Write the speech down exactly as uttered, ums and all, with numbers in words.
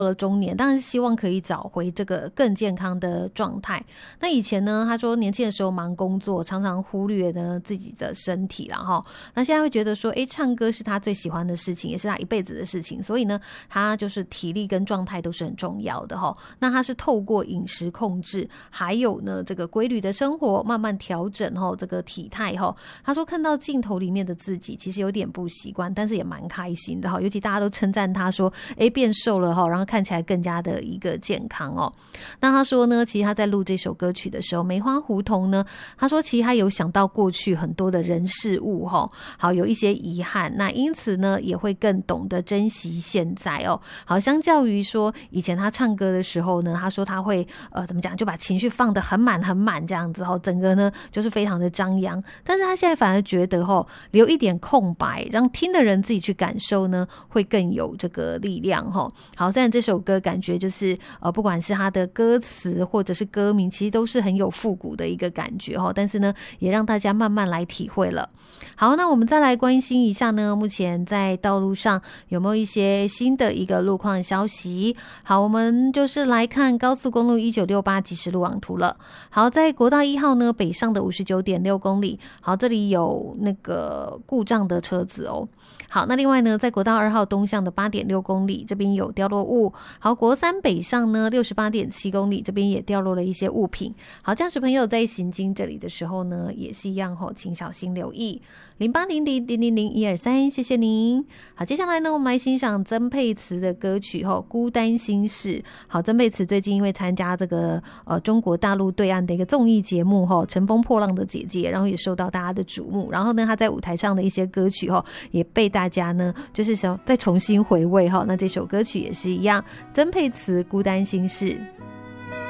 了中年，当然是希望可以找回这个更健康的状态。那以前呢，他说年轻的时候忙工作，常常忽略呢自己的身体啦齁。那现在会觉得说，诶，唱歌是他最喜欢的事情，也是他一辈子的事情，所以呢，他就是体力跟状态都是很重要的齁。那他是透过饮食控制，还有呢这个规律的生活，慢慢调整齁这个体态齁。他说看到镜头里面的自己，其实有点不习惯，但是也蛮开心的齁。尤其大家都称赞他说，诶，变瘦了齁，然后看起来更加的一个健康哦。那他说呢，其实他在录这首歌曲的时候，梅花胡同呢，他说其实他有想到过去很多的人事物齁，好有一些遗憾，那因此呢也会更懂得珍惜现在哦。好，相较于说以前他唱歌的时候呢，他说他会呃怎么讲，就把情绪放得很满很满这样子齁，整个呢就是非常的张扬。但是他现在反而觉得齁，留一点空白，让听的人自己去感受呢，会更有这个力量齁。好，虽然这首歌感觉就是呃，不管是他的歌词或者是歌名，其实都是很有复古的一个感觉齁，但是呢，也让大家慢慢来体会了。好，那我们再来关心一下呢，目前在道路上有没有一些新的一个路况消息。好，我们就是来看高速公路一九六八即时路网图了。好，在国道一号呢，北上的 五十九点六公里，好，这里有那个故障的车子哦。好，那另外呢，在国道二号东向的 八点六公里，这边有掉落物。好，国三北上呢 六十八点七公里，这边也掉落了一些物品。好，驾驶朋友在行经这里的时候呢，也是一样齁，请小心留意。零八零零零零零一二三，谢谢您。好，接下来呢，我们来欣赏曾沛慈的歌曲齁，孤单心事。好，曾沛慈最近因为参加这个呃中国大陆对岸的一个综艺节目齁，乘风破浪的姐姐，然后也受到大家的瞩目。然后呢，她在舞台上的一些歌曲齁，也被大家呢就是想再重新回味齁。那这首歌曲也是一样，曾沛慈孤单心事。